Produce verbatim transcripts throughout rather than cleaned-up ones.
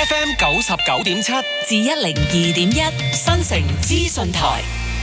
F M 九十九點七至一零二點一新城資訊台。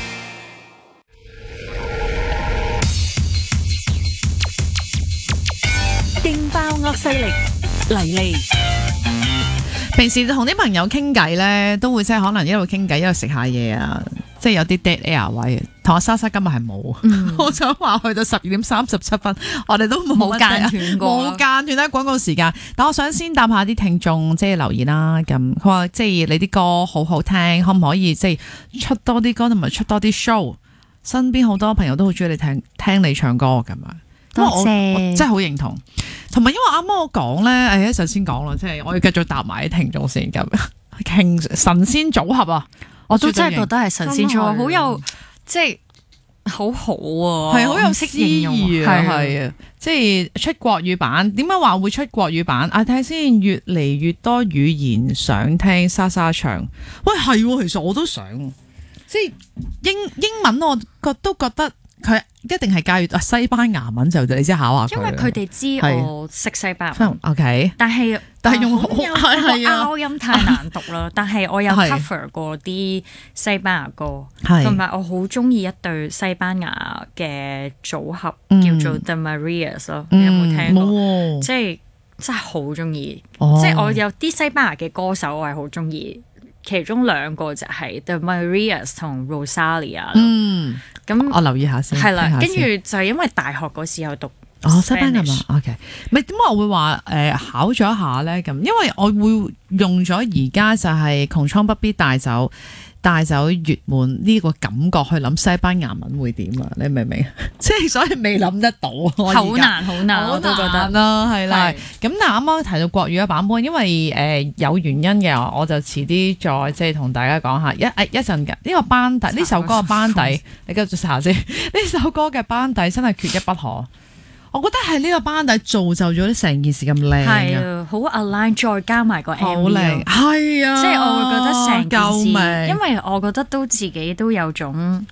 勁爆惡勢力黎利， 平時同啲朋友傾偈咧，都會即係可能一路傾偈一路食下嘢啊，即係有啲 dead air 位。同阿莎莎今日係冇，嗯、我想話去到十二點三十七分，我哋都冇間斷過， 冇間斷啦廣告時間。但我想先答下啲聽眾，即係留言啦。咁佢話即係你啲歌好好聽，可唔可以即係出多啲歌同埋出多啲 show？身邊好多朋友都好中意你聽聽你唱歌咁啊！ 多謝， 我我真係好認同。同埋因為啱啱我講咧，誒一陣先講啦，即係我要繼續答埋啲聽眾先咁。傾神仙組合啊！ 我都真係覺得係神仙組合，好有即係好好啊， 係好有詩意啊，係啊，即係出國語版。點解話會出國語版？啊，睇下先，越嚟越多語言想聽莎莎唱。喂，係，其實我都想，即係英英文，我覺都覺得。佢一定係介意西班牙文就你先考下佢， 因為佢哋知我識西班牙文。 OK， 但係但係用好有個 R 音太難讀啦。但係我有 cover 過啲西班牙歌，同埋我好中意一對西班牙嘅組合叫做 The Marias 咯。你有冇聽過？即係真係好中意。即係我有啲西班牙嘅歌手，我係好中意。其中兩個就係 The Marias 同 Rosalia。嗯，咁我留意下先。 係啦，跟住就係因為大學嗰時候讀哦西班牙嘛 ，OK。唔係點解我會話誒、呃、考咗一下咧？咁因為我會用咗而家就係窮蒼不必帶走。帶走月滿呢個感覺去諗西班牙文會點啊？你明唔明？即係所以未諗得到， 好難好難，我都覺得啦，係啦。咁但係啱啱提到國語嘅版本，因為誒、呃、有原因嘅，我就遲啲再即係同大家講下一誒一陣嘅呢個班底，呢首歌嘅班底，你繼續查下先。呢首歌嘅班底真係缺一不可。我覺得係呢個班底造就咗成件事咁靚， 係啊，好 align， 再加埋個 M V， 係啊， 即係我會覺得成件事， 救命， 因為我覺得都自己都有種，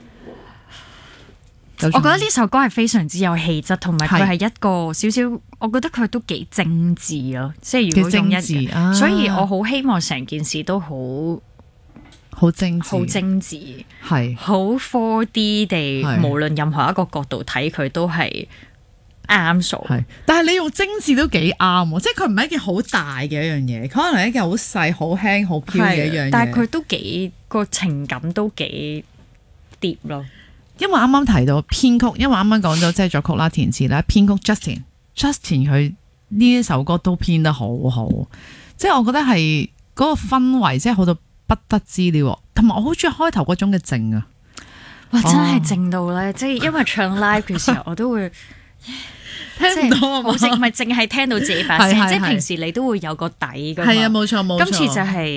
我覺得呢首歌係非常之有氣質，同埋佢係一個少少，我覺得佢都幾精緻咯，即係如果用一，啊、所以我好希望成件事都好好精好精緻， 係好 four D 地，無論任何一個角度睇佢都係。啱數， 係，但係你用精緻都幾啱，即係佢唔係一件好大嘅一樣嘢，佢可能係一件好細、好輕、好飄嘅一樣嘢。 但係佢都幾個情感都幾 deep 咯。 因為啱啱提到編曲，因為啱啱講咗即係作曲啦、填詞啦、編曲 Justin，Justin 佢呢一首歌都編得好好，即係我覺得係嗰個氛圍，即係好到不得之了。同埋我好中意開頭嗰種嘅靜啊， 哇！真係靜到咧，即係因為唱 live 嘅時候，我都會。 聽唔到啊！ 唔係淨係聽到自己把聲，即係平時你都會有個底㗎嘛。 係啊，冇錯冇錯。 今次就係